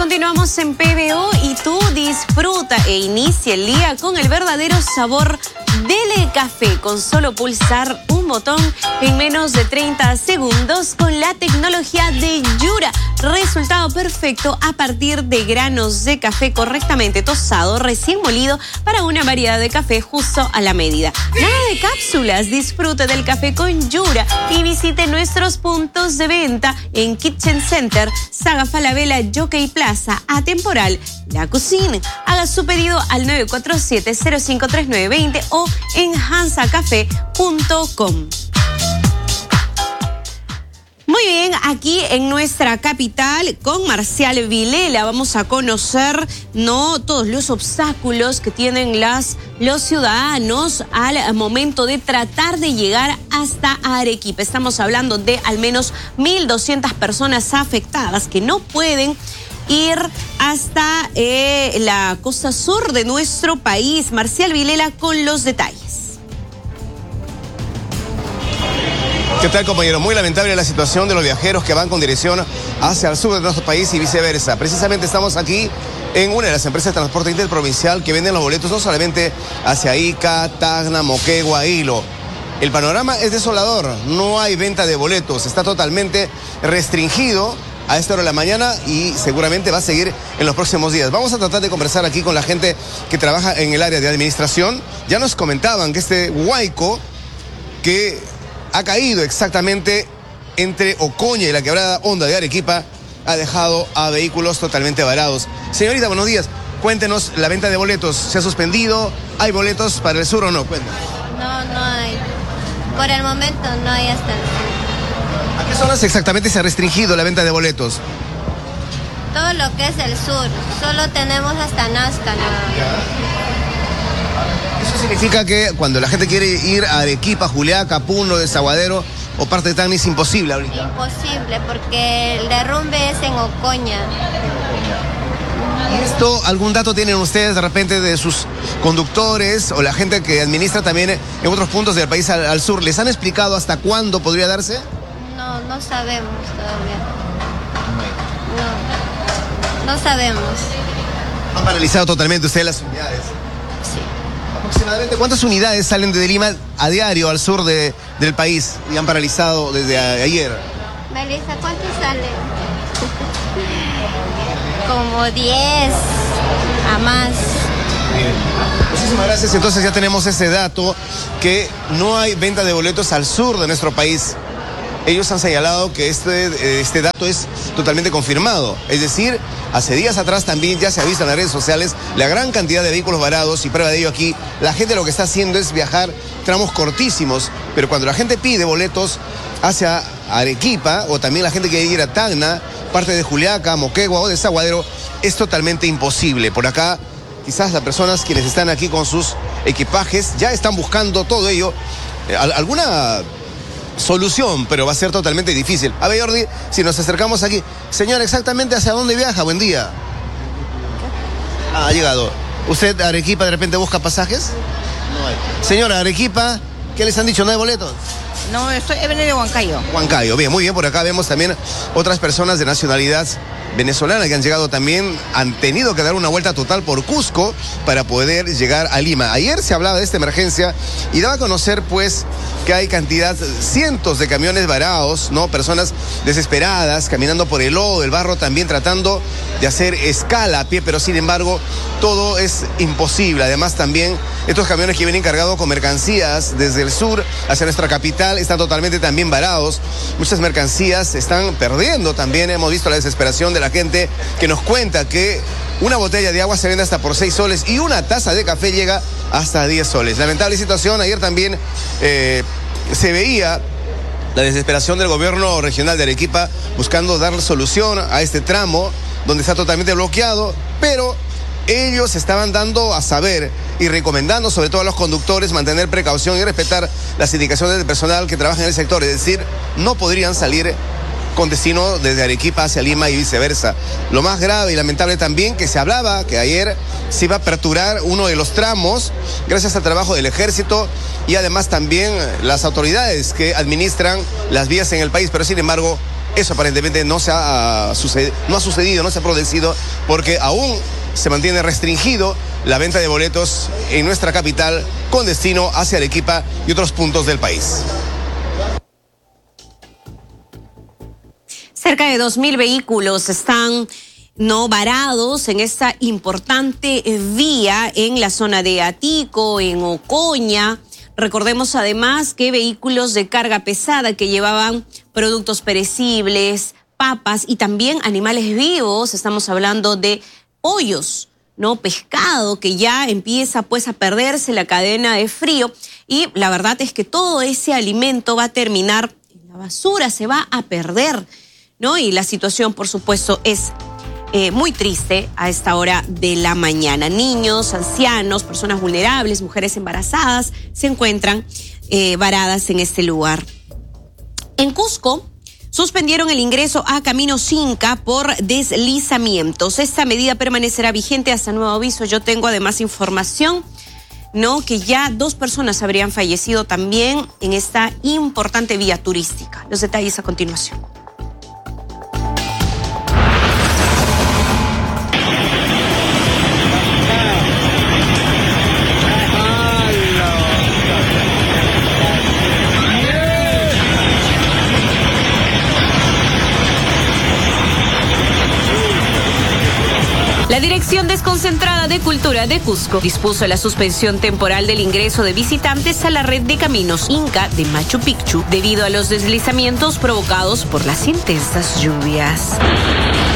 Continuamos en PBO y tú disfruta e inicia el día con el verdadero sabor del café. Con solo pulsar un botón en menos de 30 segundos con la tecnología de Yura. Resultado perfecto a partir de granos de café correctamente tostado, recién molido para una variedad de café justo a la medida. Nada de cápsulas, disfrute del café con Yura y visite nuestros puntos de venta en Kitchen Center, Saga Falabella, Jockey Plaza, Atemporal, La Cocina. Haga su pedido al 947-053920 o en hansacafé.com. Muy bien, aquí en nuestra capital con Marcial Vilela vamos a conocer todos los obstáculos que tienen los ciudadanos al momento de tratar de llegar hasta Arequipa. Estamos hablando de al menos 1.200 personas afectadas que no pueden ir hasta la costa sur de nuestro país. Marcial Vilela con los detalles. ¿Qué tal, compañero? Muy lamentable la situación de los viajeros que van con dirección hacia el sur de nuestro país y viceversa. Precisamente estamos aquí en una de las empresas de transporte interprovincial que venden los boletos no solamente hacia Ica, Tacna, Moquegua, Hilo. El panorama es desolador, no hay venta de boletos, está totalmente restringido a esta hora de la mañana y seguramente va a seguir en los próximos días. Vamos a tratar de conversar aquí con la gente que trabaja en el área de administración. Ya nos comentaban que este huaico que ha caído exactamente entre Ocoña y la Quebrada Honda de Arequipa ha dejado a vehículos totalmente varados. Señorita, buenos días. Cuéntenos, la venta de boletos, ¿se ha suspendido? ¿Hay boletos para el sur o no? Cuéntanos. No hay. Por el momento no hay hasta el sur. ¿A qué zonas exactamente se ha restringido la venta de boletos? Todo lo que es el sur. Solo tenemos hasta Nazca, ¿no? Eso significa que cuando la gente quiere ir a Arequipa, Juliaca, Puno, Desaguadero o parte de Tacna es imposible ahorita. Imposible, porque el derrumbe es en Ocoña. ¿Y esto, algún dato tienen ustedes de repente de sus conductores o la gente que administra también en otros puntos del país al sur? ¿Les han explicado hasta cuándo podría darse? No sabemos todavía. No sabemos. ¿Han paralizado totalmente ustedes las unidades? Sí. ¿Aproximadamente cuántas unidades salen de Lima a diario al sur del país y han paralizado desde ayer? Melissa, ¿cuántos salen? Como 10 a más. Muchísimas gracias. Entonces ya tenemos ese dato que no hay venta de boletos al sur de nuestro país. Ellos han señalado que este dato es totalmente confirmado. Es decir, hace días atrás también ya se ha visto en las redes sociales la gran cantidad de vehículos varados y prueba de ello aquí. La gente lo que está haciendo es viajar tramos cortísimos, pero cuando la gente pide boletos hacia Arequipa o también la gente quiere ir a Tacna, parte de Juliaca, Moquegua o Desaguadero, es totalmente imposible. Por acá, quizás las personas quienes están aquí con sus equipajes ya están buscando todo ello. Alguna solución, pero va a ser totalmente difícil. A ver, Jordi, si nos acercamos aquí. Señor, ¿exactamente hacia dónde viaja? Buen día. Ha llegado. ¿Usted a Arequipa de repente busca pasajes? No hay. Señora, Arequipa, ¿qué les han dicho? ¿No hay boletos? No, he venido de Huancayo. Huancayo, bien, muy bien. Por acá vemos también otras personas de nacionalidad venezolana que han llegado también, han tenido que dar una vuelta total por Cusco para poder llegar a Lima. Ayer se hablaba de esta emergencia y daba a conocer pues que hay cientos de camiones varados, ¿no? Personas desesperadas, caminando por el lodo, el barro, también tratando de hacer escala a pie, pero sin embargo todo es imposible. Además también estos camiones que vienen cargados con mercancías desde el sur hacia nuestra capital están totalmente también varados. Muchas mercancías se están perdiendo también. Hemos visto la desesperación de la gente que nos cuenta que una botella de agua se vende hasta por 6 soles y una taza de café llega hasta 10 soles. Lamentable situación. Ayer también se veía la desesperación del gobierno regional de Arequipa buscando dar solución a este tramo donde está totalmente bloqueado, pero ellos estaban dando a saber y recomendando sobre todo a los conductores mantener precaución y respetar las indicaciones del personal que trabaja en el sector, es decir, no podrían salir con destino desde Arequipa hacia Lima y viceversa. Lo más grave y lamentable también que se hablaba que ayer se iba a aperturar uno de los tramos gracias al trabajo del ejército y además también las autoridades que administran las vías en el país, pero sin embargo Eso aparentemente no ha sucedido, no se ha producido, porque aún se mantiene restringido la venta de boletos en nuestra capital con destino hacia Arequipa y otros puntos del país. Cerca de 2.000 vehículos están varados en esta importante vía en la zona de Atico, en Ocoña. Recordemos además que vehículos de carga pesada que llevaban productos perecibles, papas y también animales vivos, estamos hablando de pollos, pescado, que ya empieza pues a perderse la cadena de frío, y la verdad es que todo ese alimento va a terminar en la basura, se va a perder, y la situación por supuesto es muy triste a esta hora de la mañana. Niños, ancianos, personas vulnerables, mujeres embarazadas se encuentran varadas en este lugar. En Cusco suspendieron el ingreso a Caminos Inca por deslizamientos. Esta medida permanecerá vigente hasta nuevo aviso. Yo tengo además información, que ya 2 personas habrían fallecido también en esta importante vía turística. Los detalles a continuación. La Dirección Desconcentrada de Cultura de Cusco dispuso la suspensión temporal del ingreso de visitantes a la red de caminos Inca de Machu Picchu debido a los deslizamientos provocados por las intensas lluvias.